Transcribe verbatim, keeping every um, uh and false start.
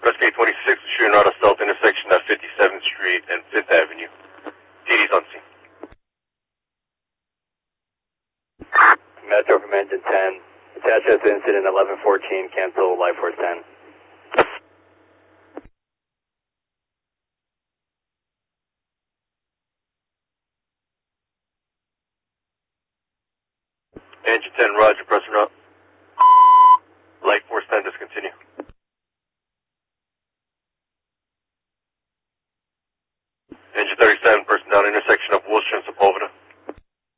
Rescue twenty-six, shooting out of stealth intersection at fifty-seventh Street and fifth Avenue. P D's on scene. Metro from Engine ten. Attached to incident eleven fourteen, cancel Life Force ten. Engine ten, roger, pressing up.